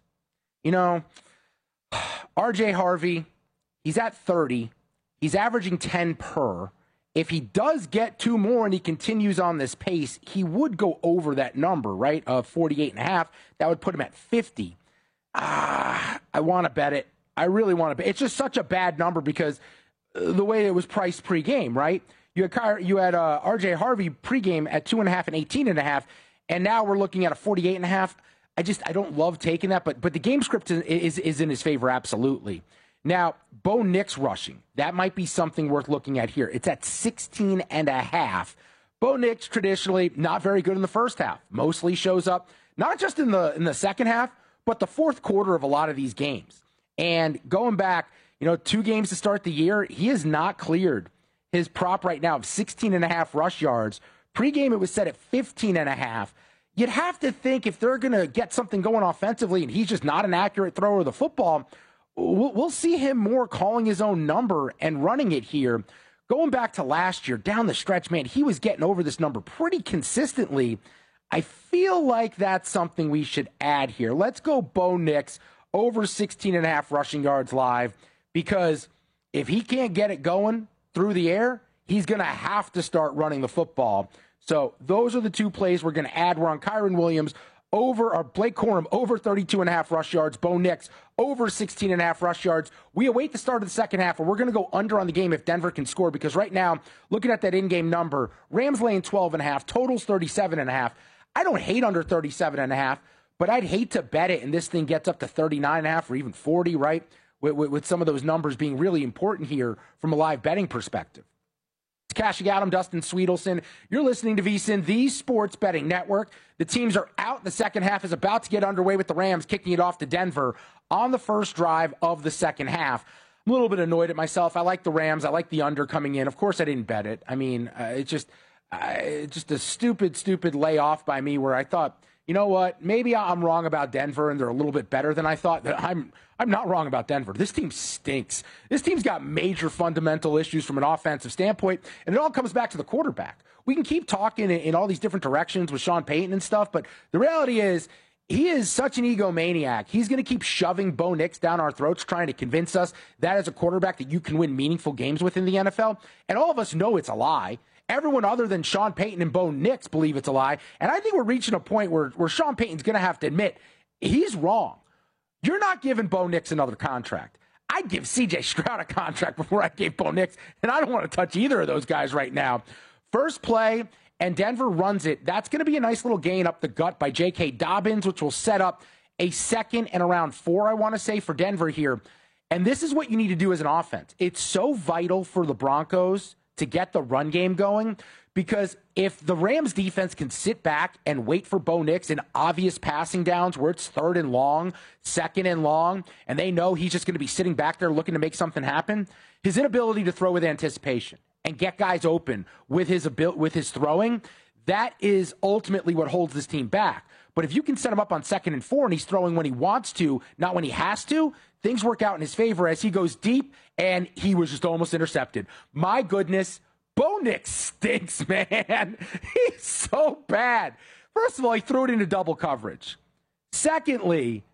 Speaker 17: R.J. Harvey, he's at 30. He's averaging 10 per. If he does get 2 more and he continues on this pace, he would go over that number, right, of 48.5. That would put him at 50. I want to bet it. I really want to bet. It's just such a bad number because the way it was priced pregame, right? You had R.J. Harvey pregame at 2.5 and 18.5, and now we're looking at a 48.5. I don't love taking that, but the game script is in his favor, absolutely. Now, Bo Nix rushing, that might be something worth looking at here. It's at 16.5. Bo Nix traditionally not very good in the first half. Mostly shows up not just in the second half, but the fourth quarter of a lot of these games. And going back, 2 games to start the year, he has not cleared his prop right now of 16.5 rush yards. Pre-game, it was set at 15.5. You'd have to think if they're going to get something going offensively and he's just not an accurate thrower of the football, we'll see him more calling his own number and running it here. Going back to last year, down the stretch, man, he was getting over this number pretty consistently. I feel like that's something we should add here. Let's go Bo Nix over 16.5 rushing yards live, because if he can't get it going through the air, he's going to have to start running the football. So those are the 2 plays we're going to add. We're on Kyren Williams Blake Corum over 32.5 rush yards, Bo Nix over 16.5 rush yards. We await the start of the second half, and we're going to go under on the game if Denver can score, because right now, looking at that in-game number, Rams laying 12.5, totals 37.5. I don't hate under 37.5, but I'd hate to bet it and this thing gets up to 39.5 or even 40, right? With some of those numbers being really important here from a live betting perspective. Cashing Out. I'm Dustin Sweetelson. You're listening to VSiN, the Sports Betting Network. The teams are out. The second half is about to get underway with the Rams kicking it off to Denver on the first drive of the second half. I'm a little bit annoyed at myself. I like the Rams. I like the under coming in. Of course, I didn't bet it. I mean, it's just a stupid layoff by me where I thought, you know what, maybe I'm wrong about Denver and they're a little bit better than I thought. I'm not wrong about Denver. This team stinks. This team's got major fundamental issues from an offensive standpoint, and it all comes back to the quarterback. We can keep talking in all these different directions with Sean Payton and stuff, but the reality is he is such an egomaniac. He's going to keep shoving Bo Nix down our throats, trying to convince us that as a quarterback that you can win meaningful games within the NFL, and all of us know it's a lie. Everyone other than Sean Payton and Bo Nix believe it's a lie. And I think we're reaching a point where Sean Payton's going to have to admit he's wrong. You're not giving Bo Nix another contract. I'd give C.J. Stroud a contract before I gave Bo Nix, and I don't want to touch either of those guys right now. First play, and Denver runs it. That's going to be a nice little gain up the gut by J.K. Dobbins, which will set up a 2nd and around 4, I want to say, for Denver here. And this is what you need to do as an offense. It's so vital for the Broncos to get the run game going, because if the Rams defense can sit back and wait for Bo Nix in obvious passing downs where it's 3rd and long, 2nd and long, and they know he's just going to be sitting back there looking to make something happen, his inability to throw with anticipation and get guys open with his throwing, that is ultimately what holds this team back. But if you can set him up on 2nd and 4 and he's throwing when he wants to, not when he has to, things work out in his favor as he goes deep, and he was just almost intercepted. My goodness, Bo Nix stinks, man. He's so bad. First of all, he threw it into double coverage. Secondly,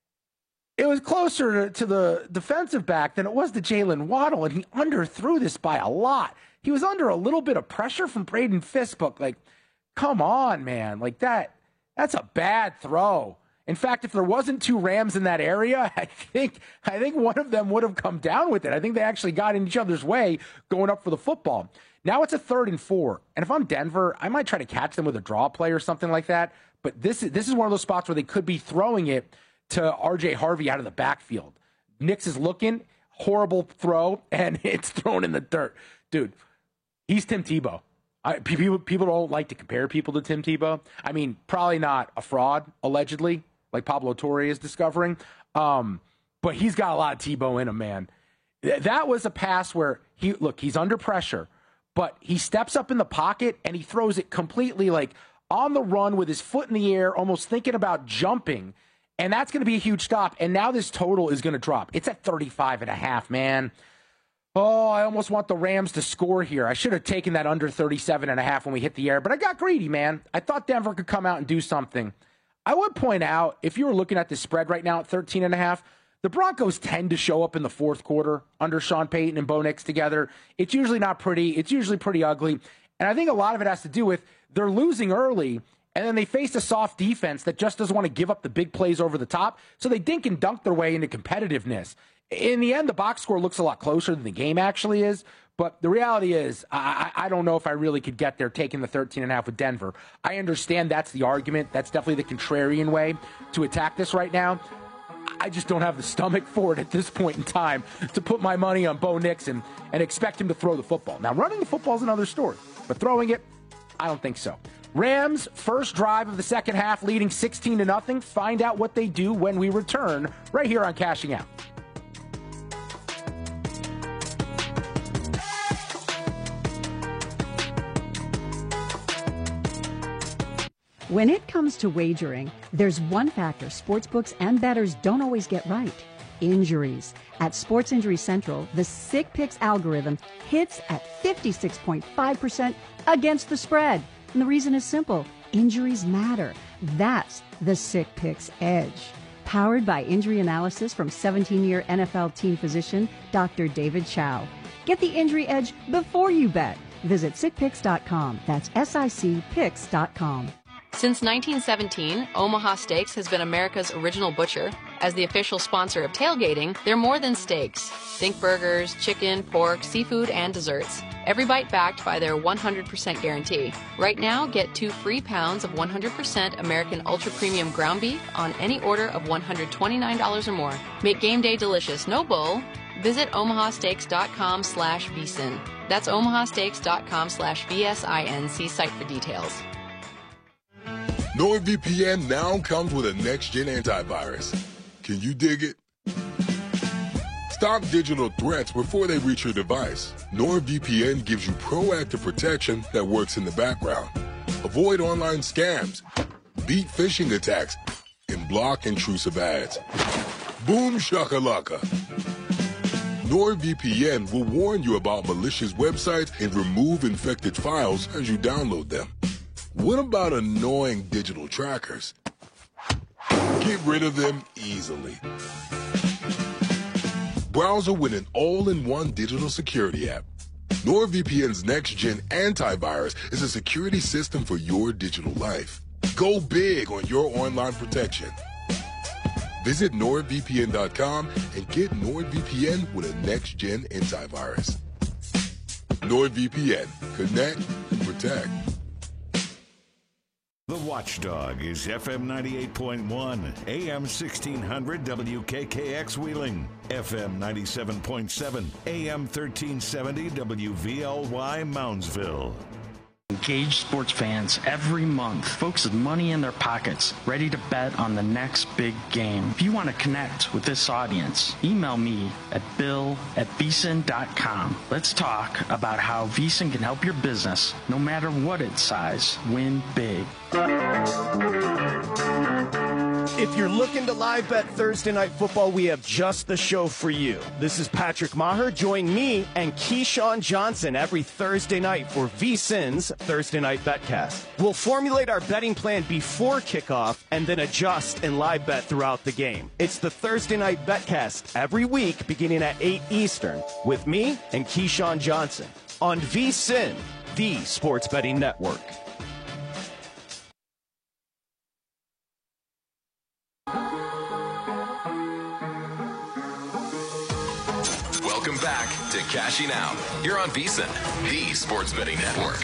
Speaker 17: it was closer to the defensive back than it was to Jalen Waddle, and he underthrew this by a lot. He was under a little bit of pressure from Braden Fiskbook. Like, come on, man. Like, that's a bad throw. In fact, if there wasn't 2 Rams in that area, I think one of them would have come down with it. I think they actually got in each other's way going up for the football. Now it's a 3rd and 4. And if I'm Denver, I might try to catch them with a draw play or something like that. But this is one of those spots where they could be throwing it to R.J. Harvey out of the backfield. Nix is looking, horrible throw, and it's thrown in the dirt. Dude, he's Tim Tebow. People don't like to compare people to Tim Tebow. I mean, probably not a fraud, allegedly, like Pablo Torre is discovering. But he's got a lot of Tebow in him, man. That was a pass where he's under pressure, but he steps up in the pocket and he throws it completely like on the run with his foot in the air, almost thinking about jumping. And that's going to be a huge stop. And now this total is going to drop. It's at 35.5, man. Oh, I almost want the Rams to score here. I should have taken that under 37.5 when we hit the air, but I got greedy, man. I thought Denver could come out and do something. I would point out, if you were looking at the spread right now at 13.5, the Broncos tend to show up in the fourth quarter under Sean Payton and Bo Nix together. It's usually not pretty. It's usually pretty ugly. And I think a lot of it has to do with they're losing early, and then they face a soft defense that just doesn't want to give up the big plays over the top, so they dink and dunk their way into competitiveness. In the end, the box score looks a lot closer than the game actually is, but the reality is I don't know if I really could get there taking the 13.5 with Denver. I understand that's the argument. That's definitely the contrarian way to attack this right now. I just don't have the stomach for it at this point in time to put my money on Bo Nix and expect him to throw the football. Now, running the football is another story, but throwing it, I don't think so. Rams, first drive of the second half, leading 16-0. Find out what they do when we return right here on Cashing Out.
Speaker 11: When it comes to wagering, there's one factor sportsbooks and bettors don't always get right: injuries. At Sports Injury Central, the Sick Picks algorithm hits at 56.5% against the spread. And the reason is simple: injuries matter. That's the Sick Picks edge. Powered by injury analysis from 17-year NFL team physician Dr. David Chow. Get the injury edge before you bet. Visit sickpicks.com. That's SICPicks.com.
Speaker 19: Since 1917, Omaha Steaks has been America's original butcher. As the official sponsor of tailgating, they're more than steaks. Think burgers, chicken, pork, seafood, and desserts. Every bite backed by their 100% guarantee. Right now, get 2 free pounds of 100% American Ultra Premium ground beef on any order of $129 or more. Make game day delicious, no bull. visit omahasteaks.com/vsin. That's omahasteaks.com/VSIN. See site for details.
Speaker 15: NordVPN now comes with a next-gen antivirus. Can you dig it? Stop digital threats before they reach your device. NordVPN gives you proactive protection that works in the background. Avoid online scams, beat phishing attacks, and block intrusive ads. Boom shakalaka. NordVPN will warn you about malicious websites and remove infected files as you download them. What about annoying digital trackers? Get rid of them easily. Browser with an all-in-one digital security app. NordVPN's next-gen antivirus is a security system for your digital life. Go big on your online protection. Visit NordVPN.com and get NordVPN with a next-gen antivirus. NordVPN. Connect, protect.
Speaker 9: The Watchdog is FM 98.1, AM 1600 WKKX Wheeling, FM 97.7, AM 1370 WVLY Moundsville.
Speaker 20: Engage sports fans every month. Folks with money in their pockets, ready to bet on the next big game. If you want to connect with this audience, email me at bill@vsin.com. Let's talk about how VSiN can help your business, no matter what its size, win big.
Speaker 10: If you're looking to live bet Thursday Night Football, we have just the show for you. This is Patrick Maher. Join me and Keyshawn Johnson every Thursday night for VSiN's Thursday Night Betcast. We'll formulate our betting plan before kickoff and then adjust and live bet throughout the game. It's the Thursday Night Betcast every week beginning at 8 Eastern with me and Keyshawn Johnson on VSiN, the Sports Betting Network.
Speaker 5: Welcome back to Cashing Out. You're on VSiN, the Sports Betting Network.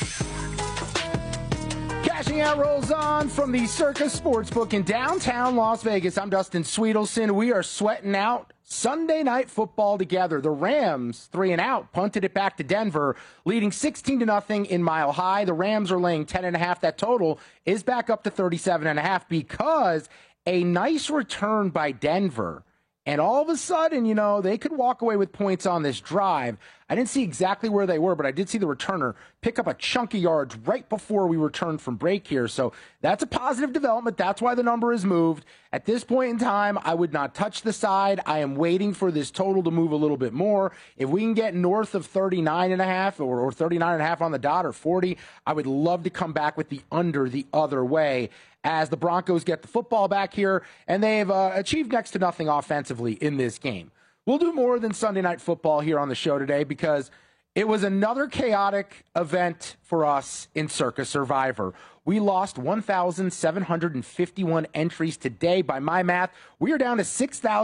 Speaker 17: Cashing Out rolls on from the Circa Sportsbook in downtown Las Vegas. I'm Dustin Sweetelson. We are sweating out Sunday Night Football together. The Rams, 3-and-out, punted it back to Denver, leading 16-0 in Mile High. The Rams are laying 10.5. That total is back up to 37.5 because a nice return by Denver. And all of a sudden, you know, they could walk away with points on this drive. I didn't see exactly where they were, but I did see the returner pick up a chunk of yards right before we returned from break here. So that's a positive development. That's why the number is moved. At this point in time, I would not touch the side. I am waiting for this total to move a little bit more. If we can get north of 39.5 or 39.5 on the dot or 40, I would love to come back with the under the other way, as the Broncos get the football back here, and they've achieved next to nothing offensively in this game. We'll do more than Sunday Night Football here on the show today because it was another chaotic event for us in Circa Survivor. We lost 1,751 entries today. By my math, we are down to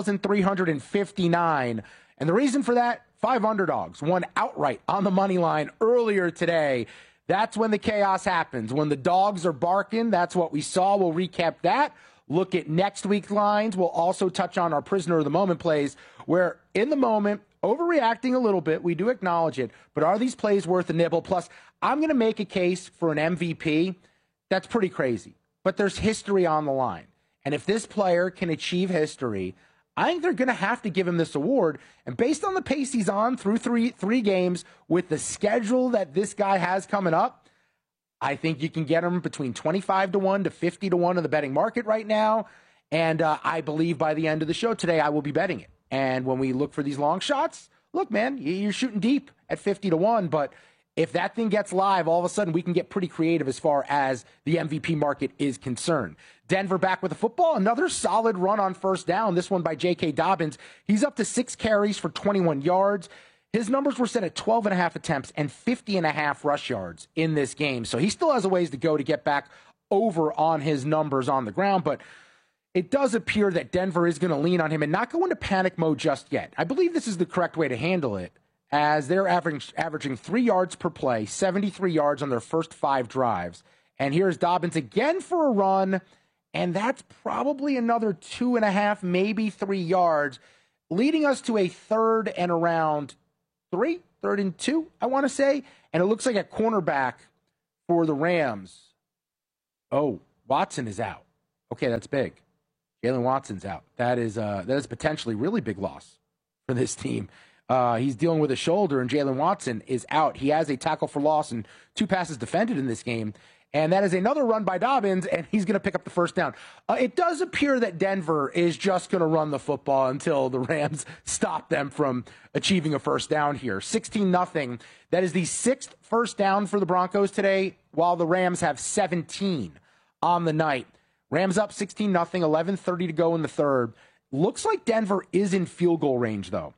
Speaker 17: 6,359. And the reason for that, 5 underdogs won outright on the money line earlier today. That's when the chaos happens. When the dogs are barking, that's what we saw. We'll recap that. Look at next week's lines. We'll also touch on our prisoner of the moment plays, where in the moment, overreacting a little bit, we do acknowledge it, but are these plays worth a nibble? Plus, I'm going to make a case for an MVP. That's pretty crazy, but there's history on the line. And if this player can achieve history, I think they're going to have to give him this award. And based on the pace he's on through three games with the schedule that this guy has coming up, I think you can get him between 25-1 to 50-1 in the betting market right now. And I believe by the end of the show today, I will be betting it. And when we look for these long shots, look, man, you're shooting deep at 50-1. But if that thing gets live, all of a sudden we can get pretty creative as far as the MVP market is concerned. Denver back with the football. Another solid run on first down. This one by J.K. Dobbins. He's up to 6 carries for 21 yards. His numbers were set at 12.5 attempts and 50.5 rush yards in this game. So he still has a ways to go to get back over on his numbers on the ground. But it does appear that Denver is going to lean on him and not go into panic mode just yet. I believe this is the correct way to handle it, as they're averaging 3 yards per play, 73 yards on their first 5 drives. And here's Dobbins again for a run, and that's probably another 2.5, maybe 3 yards. leading us to a 3rd and around 3, 3rd and 2, I want to say. And it looks like a cornerback for the Rams. Oh, Watson is out. Okay, that's big. Jalen Watson's out. That is potentially really big loss for this team. He's dealing with a shoulder, and Jalen Watson is out. He has a tackle for loss and 2 passes defended in this game. And that is another run by Dobbins, and he's going to pick up the first down. It does appear that Denver is just going to run the football until the Rams stop them from achieving a first down here. 16-0. That is the 6th first down for the Broncos today, while the Rams have 17 on the night. Rams up 16-0, 11:30 to go in the 3rd. Looks like Denver is in field goal range, though.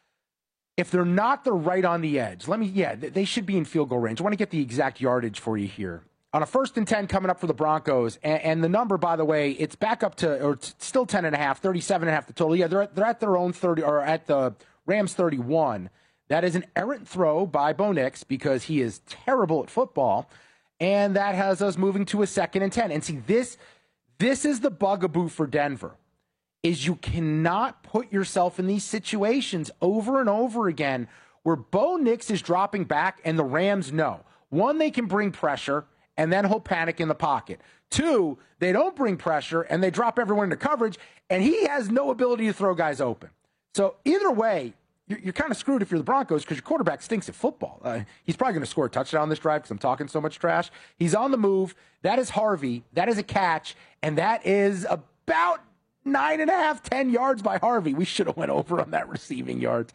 Speaker 17: If they're not, they're right on the edge. They should be in field goal range. I want to get the exact yardage for you here. On a 1st and 10 coming up for the Broncos, and the number, by the way, it's back up to, or still 10.5, 37.5 the total. Yeah, they're at their own 30, or at the Rams 31. That is an errant throw by Bo Nix because he is terrible at football, and that has us moving to a 2nd and 10. And see, this is the bugaboo for Denver, is you cannot put yourself in these situations over and over again where Bo Nix is dropping back and the Rams know. 1, they can bring pressure, and then he'll panic in the pocket. 2, they don't bring pressure, and they drop everyone into coverage, and he has no ability to throw guys open. So either way, you're kind of screwed if you're the Broncos because your quarterback stinks at football. He's probably going to score a touchdown this drive because I'm talking so much trash. He's on the move. That is Harvey. That is a catch, and that is about 9.5, 10 yards by Harvey. We should have went over on that receiving yards.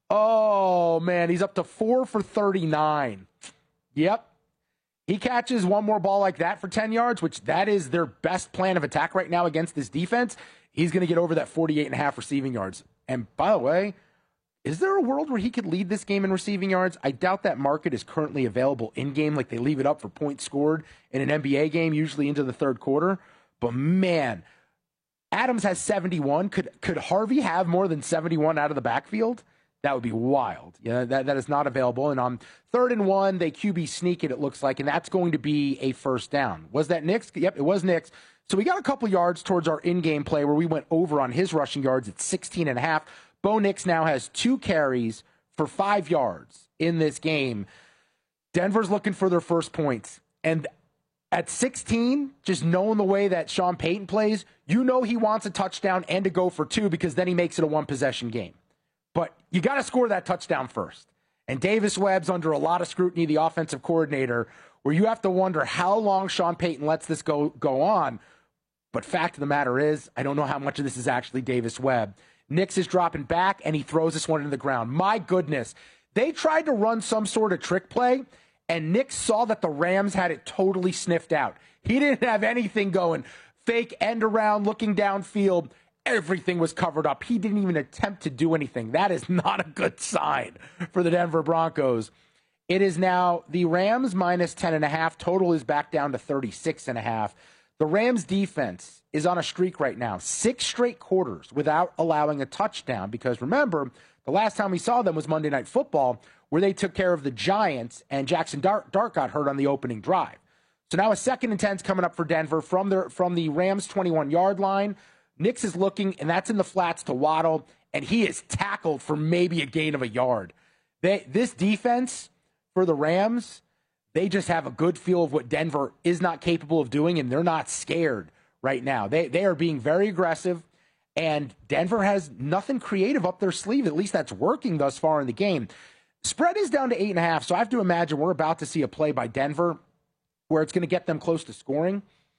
Speaker 17: Oh, man, he's up to 4 for 39. Yep. He catches one more ball like that for 10 yards, which that is their best plan of attack right now against this defense. He's going to get over that 48.5 receiving yards. And by the way, is there a world where he could lead this game in receiving yards? I doubt that market is currently available in-game, like they leave it up for points scored in an NBA game, usually into the 3rd quarter. But man, Adams has 71. Could Harvey have more than 71 out of the backfield? That would be wild. Yeah, that is not available. And on 3rd and 1, they QB sneak it looks like, and that's going to be a first down. Was that Nix? Yep, it was Nix. So we got a couple yards towards our in-game play where we went over on his rushing yards at 16.5. Bo Nix now has 2 carries for 5 yards in this game. Denver's looking for their first points. And at 16, just knowing the way that Sean Payton plays, you know he wants a touchdown and to go for 2 because then he makes it a 1-possession game. But you got to score that touchdown first. And Davis Webb's under a lot of scrutiny, the offensive coordinator, where you have to wonder how long Sean Payton lets this go on. But fact of the matter is, I don't know how much of this is actually Davis Webb. Nix is dropping back, and he throws this one into the ground. My goodness. They tried to run some sort of trick play, and Nix saw that the Rams had it totally sniffed out. He didn't have anything going. Fake end around, looking downfield. Everything was covered up. He didn't even attempt to do anything. That is not a good sign for the Denver Broncos. It is now the Rams minus 10.5. Total is back down to 36.5. The Rams defense is on a streak right now. 6 straight quarters without allowing a touchdown because remember, the last time we saw them was Monday Night Football where they took care of the Giants and Jackson Dart got hurt on the opening drive. So now a 2nd and 10's coming up for Denver from the Rams 21-yard line. Nix is looking, and that's in the flats to Waddle, and he is tackled for maybe a gain of a yard. This defense for the Rams, they just have a good feel of what Denver is not capable of doing, and they're not scared right now. They are being very aggressive, and Denver has nothing creative up their sleeve. At least that's working thus far in the game. Spread is down to 8.5, so I have to imagine we're about to see a play by Denver where it's going to get them close to scoring.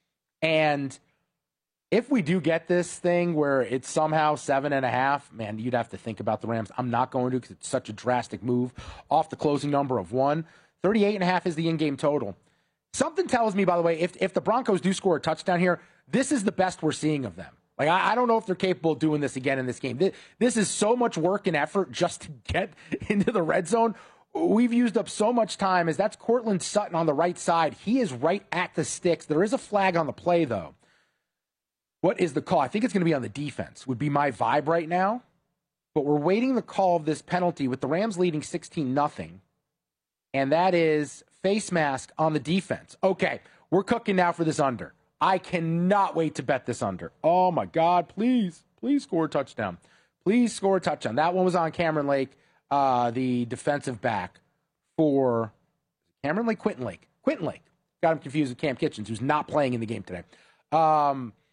Speaker 17: And if we do get this thing where it's somehow 7.5, man, you'd have to think about the Rams. I'm not going to because it's such a drastic move off the closing number of 1. 38.5 is the in-game total. Something tells me, by the way, if the Broncos do score a touchdown here, this is the best we're seeing of them. Like, I don't know if they're capable of doing this again in this game. This is so much work and effort just to get into the red zone. We've used up so much time as that's Cortland Sutton on the right side. He is right at the sticks. There is a flag on the play, though. What is the call? I think it's going to be on the defense, would be my vibe right now. But we're waiting the call of this penalty with the Rams leading 16-0. And that is face mask on the defense. Okay, we're cooking now for this under. I cannot wait to bet this under. Oh, my God. Please score a touchdown. Please score a touchdown. That one was on Cameron Lake, the defensive back for Cameron Lake, Quentin Lake. Quentin Lake. Got him confused with Cam Kitchens, who's not playing in the game today.